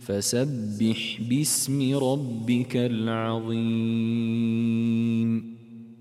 فسبح باسم ربك العظيم.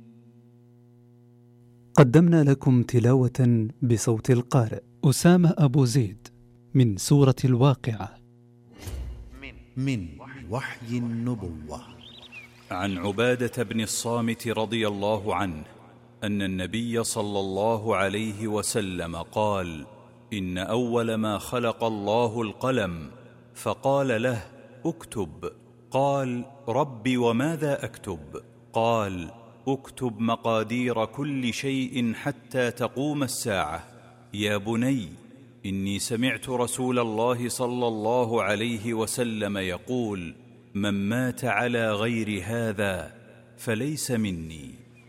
قدمنا لكم تلاوة بصوت القارئ أسامة أبو زيد من سورة الواقعة من وحي النبوة. عن عبادة بن الصامت رضي الله عنه أن النبي صلى الله عليه وسلم قال: إن أول ما خلق الله القلم، فقال له: اكتب. قال: رب وماذا أكتب؟ قال: اكتب مقادير كل شيء حتى تقوم الساعة. يا بني، إني سمعت رسول الله صلى الله عليه وسلم يقول: من مات على غير هذا فليس مني.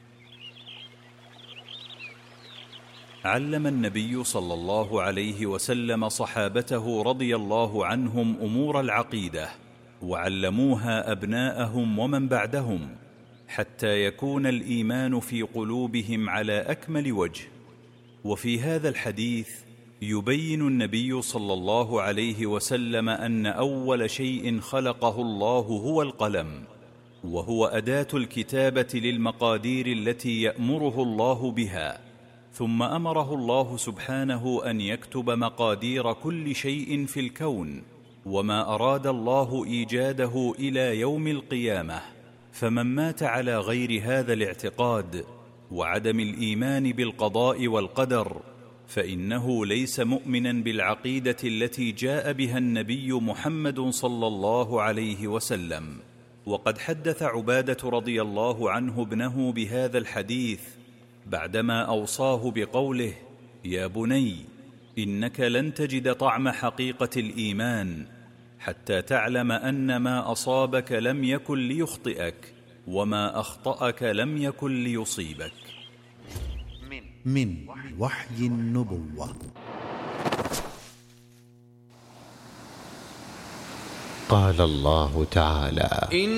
علم النبي صلى الله عليه وسلم صحابته رضي الله عنهم أمور العقيدة، وعلموها أبناءهم ومن بعدهم، حتى يكون الإيمان في قلوبهم على أكمل وجه. وفي هذا الحديث يبين النبي صلى الله عليه وسلم أن أول شيء خلقه الله هو القلم، وهو أداة الكتابة للمقادير التي يأمره الله بها. ثم أمره الله سبحانه أن يكتب مقادير كل شيء في الكون، وما أراد الله إيجاده إلى يوم القيامة. فمن مات على غير هذا الاعتقاد وعدم الإيمان بالقضاء والقدر، فإنه ليس مؤمنا بالعقيدة التي جاء بها النبي محمد صلى الله عليه وسلم. وقد حدث عبادة رضي الله عنه ابنه بهذا الحديث بعدما أوصاه بقوله: يا بني، إنك لن تجد طعم حقيقة الإيمان حتى تعلم أن ما أصابك لم يكن ليخطئك، وما أخطأك لم يكن ليصيبك. من وحي النبوة. قال الله تعالى: